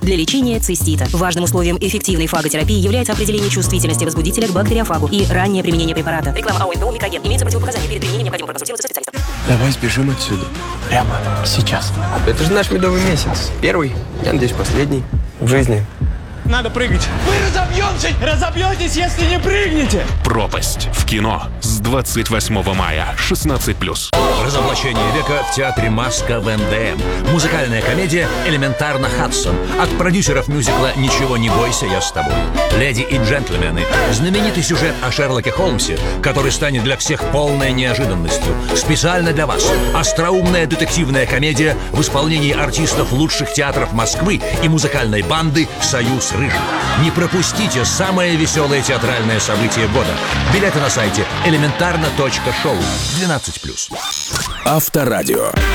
Для лечения цистита. Важным условием эффективной фаготерапии является определение чувствительности возбудителя к бактериофагу и раннее применение препарата. Реклама АО МТО «Микроген». Имеется противопоказания. Перед применением необходимо проконсультироваться со специалистом. Давай сбежим отсюда. Прямо сейчас. Это же наш медовый месяц. Первый, я надеюсь, последний в жизни. Надо прыгать. Вы разобьетесь, если не прыгнете. «Пропасть» в кино с 28 мая, 16+. Разоблачение века в театре «Маска» в НДМ. Музыкальная комедия «Элементарно Хадсон» от продюсеров мюзикла «Ничего не бойся, я с тобой». «Леди и джентльмены». Знаменитый сюжет о Шерлоке Холмсе, который станет для всех полной неожиданностью. Специально для вас. Остроумная детективная комедия в исполнении артистов лучших театров Москвы и музыкальной банды «Союз Рыжий». Не пропустите самое веселое театральное событие года. Билеты на сайте elementarno.show. 12+. Авторадио.